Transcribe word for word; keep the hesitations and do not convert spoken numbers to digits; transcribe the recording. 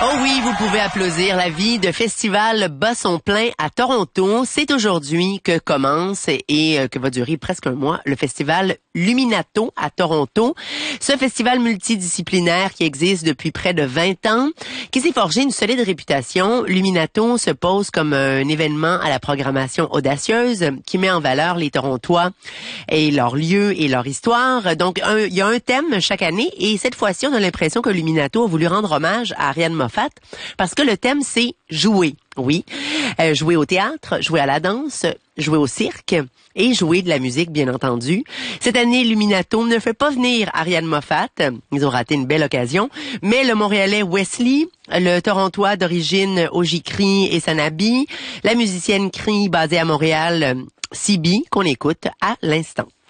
Oh oui, vous pouvez applaudir la vie de Festival Bas son plein à Toronto. C'est aujourd'hui que commence et que va durer presque un mois le festival Luminato à Toronto. Ce festival multidisciplinaire qui existe depuis près de vingt ans, qui s'est forgé une solide réputation. Luminato se pose comme un événement à la programmation audacieuse qui met en valeur les Torontois et leurs lieux et leur histoire. Donc, un, il y a un thème chaque année et cette fois-ci, on a l'impression que Luminato a voulu rendre hommage à Ariane Moffat parce que le thème, c'est jouer. Oui, euh, jouer au théâtre, jouer à la danse, jouer au cirque et jouer de la musique, bien entendu. Cette année, Luminato ne fait pas venir Ariane Moffat. Ils ont raté une belle occasion. Mais le Montréalais Wesley, le Torontois d'origine Ojikri et Sanabi, la musicienne Cri basée à Montréal, Sibi, qu'on écoute à l'instant.